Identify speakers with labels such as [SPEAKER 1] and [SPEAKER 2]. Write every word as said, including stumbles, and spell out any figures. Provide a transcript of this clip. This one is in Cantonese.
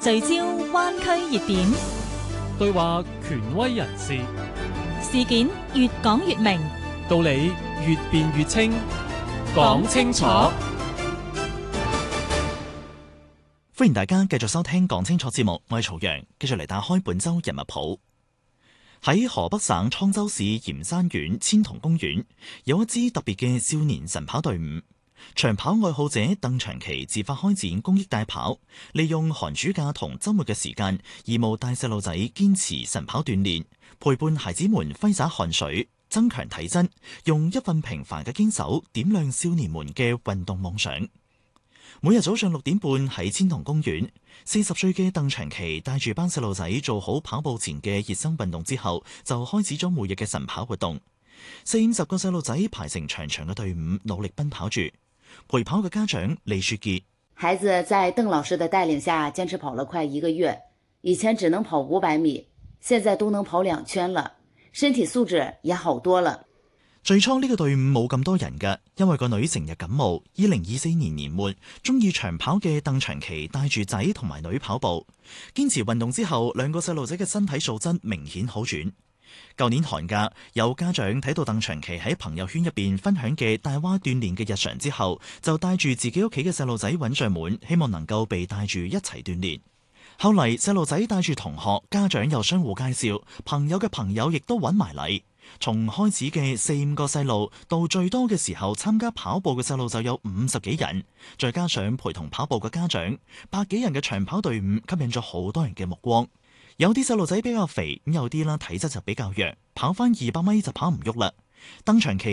[SPEAKER 1] 聚焦灣區熱點，
[SPEAKER 2] 對話權威人士，
[SPEAKER 1] 事件越講越明，
[SPEAKER 2] 道理越辯越清，講清楚。
[SPEAKER 3] 歡迎大家繼續收聽講清楚節目，我係曹陽，繼續嚟打開本周人物譜。喺河北省滄州市鹽山縣千桐公園，有一支特別嘅少年晨跑隊伍。長跑愛好者鄧長琪自發開展公益大跑，利用寒暑假同周末嘅時間，義務帶細路仔堅持晨跑鍛煉，陪伴孩子們揮灑汗水，增強體質，用一份平凡嘅堅守點亮少年們嘅運動夢想。每日早上六點半喺千桐公園，四十歲嘅鄧長琪帶住班細路仔做好跑步前嘅熱身運動之後，就開始咗每日嘅晨跑活動。四五十個細路仔排成長長嘅隊伍，努力奔跑住。陪跑嘅家長李雪傑，
[SPEAKER 4] 孩子在鄧老師的帶領下堅持跑了快一個月，以前只能跑五百米，現在都能跑兩圈了，身體素質也好多了。
[SPEAKER 3] 最初呢個隊伍冇咁多人㗎，因為個女成日感冒。二零二四年年末，中意長跑嘅鄧長琪帶住仔同埋女跑步，堅持運動之後，兩個細路仔嘅身體素質明顯好轉。舊年寒假，有家長睇到鄧長琪喺朋友圈入邊分享嘅帶娃鍛煉嘅日常之後，就帶住自己屋企嘅細路仔揾上門，希望能夠被帶住一齊鍛煉。後嚟細路仔帶住同學，家長又相互介紹，朋友嘅朋友亦都揾埋嚟。從開始嘅四五個細路，到最多嘅時候參加跑步嘅細路就有五十幾人，再加上陪同跑步嘅家長，百幾人嘅長跑隊伍吸引咗好多人嘅目光。有啲細路仔比較肥，咁有啲啦體質就比較弱，跑翻二百米就跑唔喐啦。鄧長琪